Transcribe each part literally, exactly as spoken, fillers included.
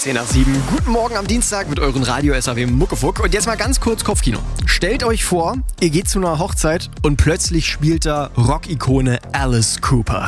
zehn nach sieben. Guten Morgen am Dienstag mit euren Radio-S A W Muckefuck. Und jetzt mal ganz kurz Kopfkino. Stellt euch vor, ihr geht zu einer Hochzeit und plötzlich spielt da Rock-Ikone Alice Cooper.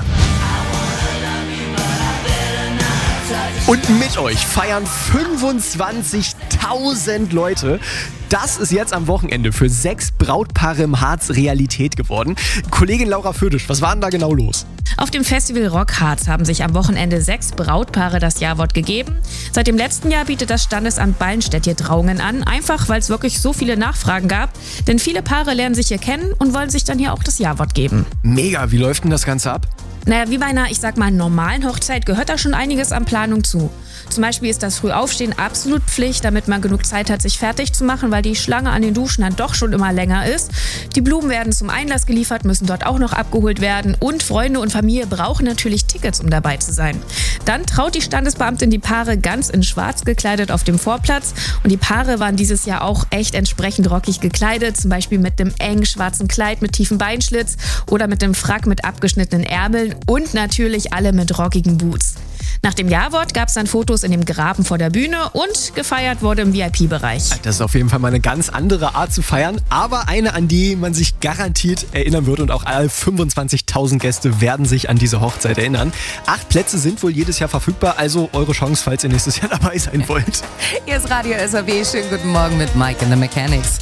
Und mit euch feiern fünfundzwanzigtausend Leute. Das ist jetzt am Wochenende für sechs Brautpaare im Harz Realität geworden. Kollegin Laura Födisch, was war denn da genau los? Auf dem Festival Rock Harz haben sich am Wochenende sechs Brautpaare das Jawort gegeben. Seit dem letzten Jahr bietet das Standesamt Ballenstedt hier Trauungen an, einfach weil es wirklich so viele Nachfragen gab. Denn viele Paare lernen sich hier kennen und wollen sich dann hier auch das Jawort geben. Mega, wie läuft denn das Ganze ab? Naja, wie bei einer, ich sag mal, normalen Hochzeit gehört da schon einiges an Planung zu. Zum Beispiel ist das Frühaufstehen absolut Pflicht, damit man genug Zeit hat, sich fertig zu machen, weil die Schlange an den Duschen dann doch schon immer länger ist. Die Blumen werden zum Einlass geliefert, müssen dort auch noch abgeholt werden und Freunde und Familie brauchen natürlich Tickets, um dabei zu sein. Dann traut die Standesbeamtin die Paare ganz in schwarz gekleidet auf dem Vorplatz und die Paare waren dieses Jahr auch echt entsprechend rockig gekleidet, zum Beispiel mit dem engen schwarzen Kleid mit tiefem Beinschlitz oder mit dem Frack mit abgeschnittenen Ärmeln und natürlich alle mit rockigen Boots. Nach dem Jawort gab es dann Fotos in dem Graben vor der Bühne und gefeiert wurde im V I P-Bereich. Das ist auf jeden Fall mal eine ganz andere Art zu feiern, aber eine, an die man sich garantiert erinnern wird und auch alle fünfundzwanzigtausend Gäste werden sich an diese Hochzeit erinnern. Acht Plätze sind wohl jedes Jahr verfügbar, also eure Chance, falls ihr nächstes Jahr dabei sein wollt. Hier ist Radio S A W, schönen guten Morgen mit Mike and the Mechanics.